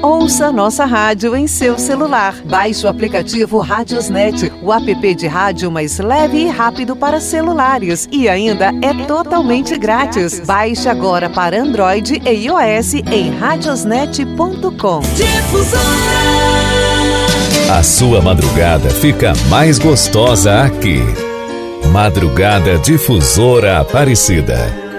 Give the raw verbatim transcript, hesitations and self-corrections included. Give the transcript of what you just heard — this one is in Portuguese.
Ouça nossa rádio em seu celular. Baixe o aplicativo Radiosnet, o app de rádio mais leve e rápido para celulares. E ainda é totalmente grátis. Baixe agora para Android e iOS em radiosnet ponto com. Difusora. A sua madrugada fica mais gostosa aqui. Madrugada Difusora Aparecida.